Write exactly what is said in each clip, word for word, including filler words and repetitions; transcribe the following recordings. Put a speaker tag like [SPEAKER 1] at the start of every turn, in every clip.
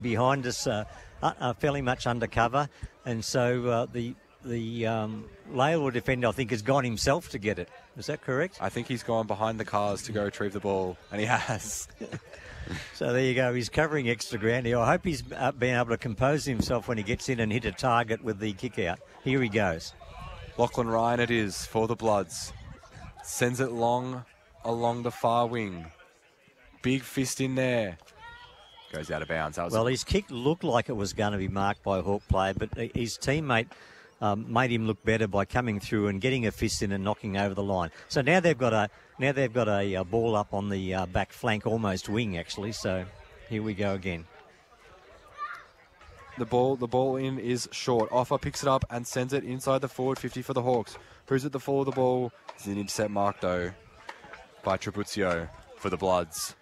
[SPEAKER 1] behind us, uh, uh, fairly much undercover, and so uh, the the um, Laylaw defender, I think, has gone himself to get it. Is that correct?
[SPEAKER 2] I think he's gone behind the cars to go retrieve the ball, and he has.
[SPEAKER 1] So there you go. He's covering extra ground here. I hope he's uh, been able to compose himself when he gets in and hit a target with the kick out. Here he goes.
[SPEAKER 2] Lachlan Ryan it is for the Bloods. Sends it long along the far wing. Big fist in there. Goes out of bounds. That was
[SPEAKER 1] well, his kick looked like it was going to be marked by a Hawk player, but his teammate um, made him look better by coming through and getting a fist in and knocking over the line. So now they've got a now they've got a, a ball up on the uh, back flank, almost wing actually. So here we go again.
[SPEAKER 2] The ball, the ball in is short. Offa picks it up and sends it inside the forward fifty for the Hawks. Who's at the fall of the ball? It's an intercept mark though by Trabuzio for the Bloods.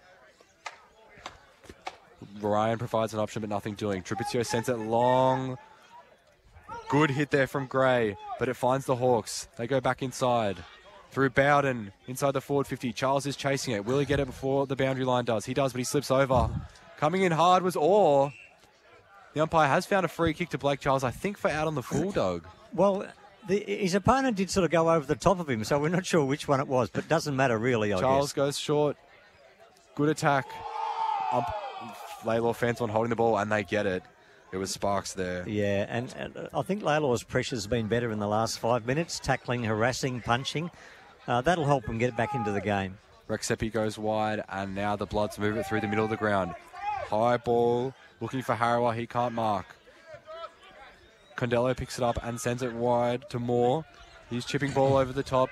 [SPEAKER 2] Ryan provides an option, but nothing doing. Trabuzio sends it long. Good hit there from Gray, but it finds the Hawks. They go back inside. Through Bowden, inside the forward fifty. Charles is chasing it. Will he get it before the boundary line does? He does, but he slips over. Coming in hard was Orr. The umpire has found a free kick to Blake Charles, I think, for out on the full, Doug.
[SPEAKER 1] Well, the, his opponent did sort of go over the top of him, so we're not sure which one it was, but it doesn't matter really, I
[SPEAKER 2] Charles
[SPEAKER 1] guess.
[SPEAKER 2] goes short. Good attack. Ump Laylaw fans on holding the ball, and they get it. It was Sparks there.
[SPEAKER 1] Yeah, and, and I think Laylaw's pressure's been better in the last five minutes, tackling, harassing, punching. Uh, that'll help him get back into the game.
[SPEAKER 2] Rexepi goes wide, and now the Bloods move it through the middle of the ground. High ball, looking for Harawa. He can't mark. Condello picks it up and sends it wide to Moore. He's chipping ball over the top.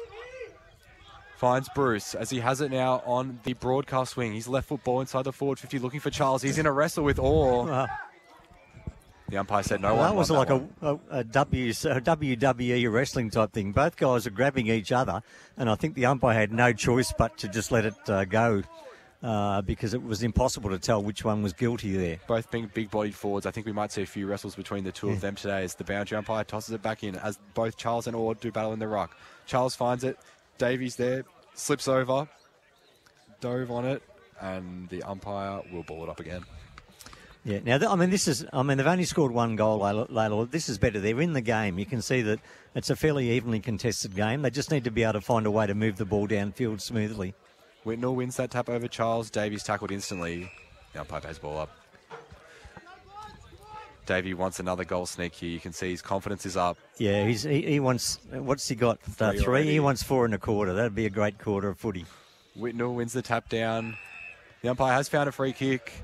[SPEAKER 2] Finds Bruce as he has it now on the broadcast wing. He's left foot ball inside the forward fifty, looking for Charles. He's in a wrestle with Orr.
[SPEAKER 1] Uh,
[SPEAKER 2] the umpire said no
[SPEAKER 1] well,
[SPEAKER 2] one.
[SPEAKER 1] That was
[SPEAKER 2] that
[SPEAKER 1] like
[SPEAKER 2] one.
[SPEAKER 1] a, a, a, w, a W W E wrestling type thing. Both guys are grabbing each other, and I think the umpire had no choice but to just let it uh, go uh, because it was impossible to tell which one was guilty there.
[SPEAKER 2] Both being big-bodied forwards. I think we might see a few wrestles between the two
[SPEAKER 1] yeah.
[SPEAKER 2] of them today as the boundary umpire tosses it back in as both Charles and Orr do battle in the ruck. Charles finds it. Davies there. Slips over, dove on it, and the umpire will ball it up again.
[SPEAKER 1] Yeah, now, th- I mean, this is, I mean, they've only scored one goal, Laylaw. This is better. They're in the game. You can see that it's a fairly evenly contested game. They just need to be able to find a way to move the ball downfield smoothly.
[SPEAKER 2] Whitnell wins that tap over Charles. Davies tackled instantly. The umpire pays ball up. Davey wants another goal sneak here. You can see his confidence is up.
[SPEAKER 1] Yeah, he's, he, he wants, what's he got? Uh, three. three? He wants four and a quarter. That'd be a great quarter of footy.
[SPEAKER 2] Whitnell wins the tap down. The umpire has found a free kick.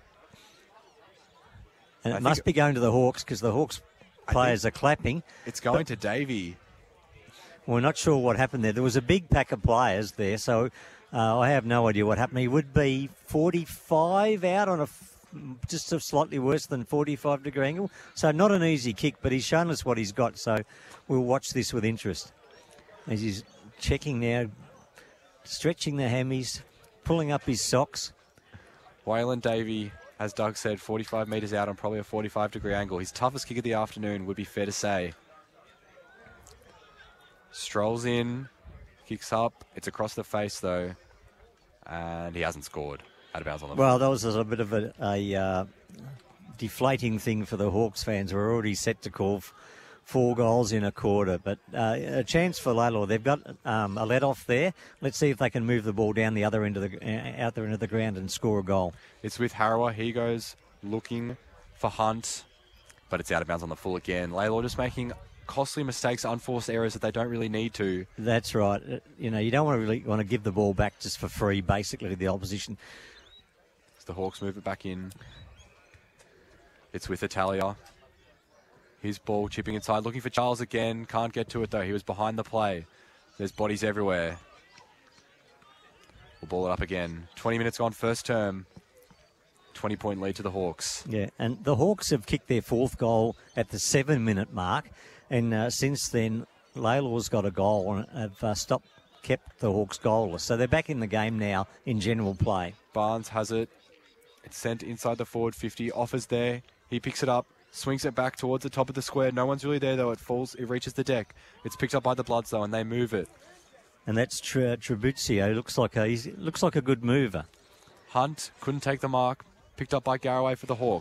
[SPEAKER 1] And it must be going to the Hawks because the Hawks players are clapping.
[SPEAKER 2] It's going to Davey.
[SPEAKER 1] We're not sure what happened there. There was a big pack of players there, so uh, I have no idea what happened. He would be forty-five out on a just a slightly worse than forty-five degree angle. So not an easy kick, but he's shown us what he's got. So we'll watch this with interest. As he's checking now, stretching the hammies, pulling up his socks.
[SPEAKER 2] Waylon Davey, as Doug said, forty-five metres out on probably a forty-five degree angle. His toughest kick of the afternoon would be fair to say. Strolls in, kicks up. It's across the face though, and he hasn't scored. Out of bounds on the
[SPEAKER 1] well, that was a bit of a, a uh, deflating thing for the Hawks fans. We're already set to call f- four goals in a quarter, but uh, a chance for Laylaw. They've got um, a let off there. Let's see if they can move the ball down the other end of the uh, out the end of the ground and score a goal.
[SPEAKER 2] It's with Harawa. He goes looking for Hunt, but it's out of bounds on the full again. Laylaw just making costly mistakes, unforced errors that they don't really need to.
[SPEAKER 1] That's right. You know, you don't want to really want to give the ball back just for free, basically, to the opposition.
[SPEAKER 2] The Hawks move it back in. It's with Italia. His ball chipping inside, looking for Charles again. Can't get to it though. He was behind the play. There's bodies everywhere. We'll ball it up again. twenty minutes gone, first term. twenty point lead to the Hawks.
[SPEAKER 1] Yeah, and the Hawks have kicked their fourth goal at the seven-minute mark, and uh, since then, Laylaw's got a goal and have uh, stopped, kept the Hawks goalless. So they're back in the game now in general play.
[SPEAKER 2] Barnes has it. It's sent inside the forward fifty. Offers there. He picks it up. Swings it back towards the top of the square. No one's really there, though. It falls. It reaches the deck. It's picked up by the Bloods, though, and they move it.
[SPEAKER 1] And that's Trabuzio. Looks like a, he looks like a good mover.
[SPEAKER 2] Hunt couldn't take the mark. picked up by Garraway for the Hawks.